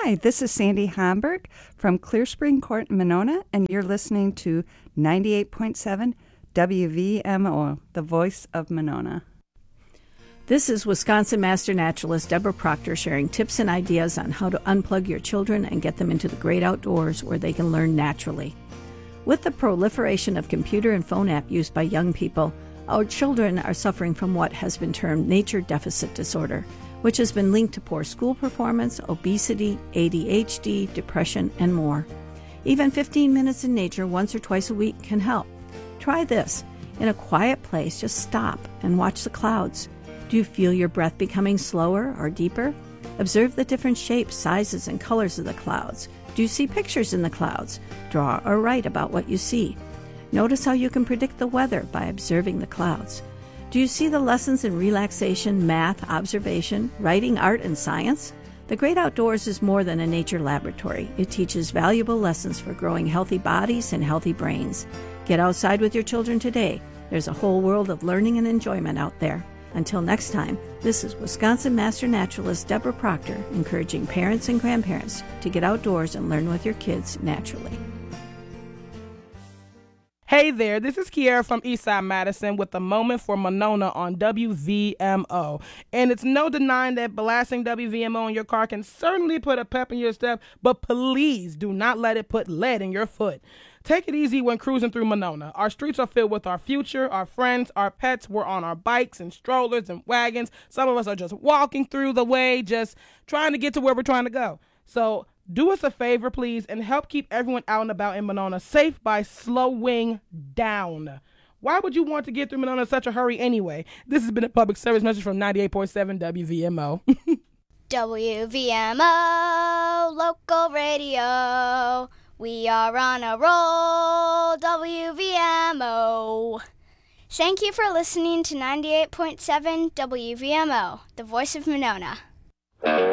Hi, this is Sandy Hamburg from Clear Spring Court in Monona, and you're listening to 98.7 WVMO, the voice of Monona. This is Wisconsin Master Naturalist Deborah Proctor sharing tips and ideas on how to unplug your children and get them into the great outdoors where they can learn naturally. With the proliferation of computer and phone app use by young people, our children are suffering from what has been termed nature deficit disorder, which has been linked to poor school performance, obesity, ADHD, depression, and more. Even 15 minutes in nature once or twice a week can help. Try this. In a quiet place, just stop and watch the clouds. Do you feel your breath becoming slower or deeper? Observe the different shapes, sizes, and colors of the clouds. Do you see pictures in the clouds? Draw or write about what you see. Notice how you can predict the weather by observing the clouds. Do you see the lessons in relaxation, math, observation, writing, art, and science? The great outdoors is more than a nature laboratory. It teaches valuable lessons for growing healthy bodies and healthy brains. Get outside with your children today. There's a whole world of learning and enjoyment out there. Until next time, this is Wisconsin Master Naturalist Deborah Proctor, encouraging parents and grandparents to get outdoors and learn with your kids naturally. Hey there, this is Kiara from Eastside Madison with a moment for Monona on WVMO. And it's no denying that blasting WVMO in your car can certainly put a pep in your step, but please do not let it put lead in your foot. Take it easy when cruising through Monona. Our streets are filled with our future, our friends, our pets. We're on our bikes and strollers and wagons. Some of us are just walking through the way, just trying to get to where we're trying to go. So do us a favor, please, and help keep everyone out and about in Monona safe by slowing down. Why would you want to get through Monona in such a hurry anyway? This has been a public service message from 98.7 WVMO. WVMO, local radio. We are on a roll, WVMO. Thank you for listening to 98.7 WVMO, the voice of Monona.